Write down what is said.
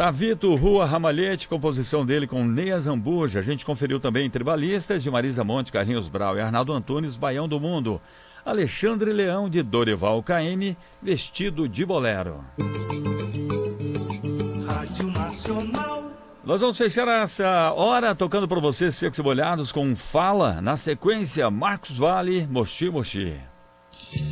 Tavito, Rua Ramalhete, composição dele com Neia Zambuja. A gente conferiu também Tribalistas, de Marisa Monte, Carlinhos Brau e Arnaldo Antunes, Baião do Mundo. Alexandre Leão, de Dorival Caymmi, Vestido de Bolero. Rádio Nacional. Nós vamos fechar essa hora tocando para vocês, secos e molhados, com Fala. Na sequência, Marcos Valle, Mochi Mochi.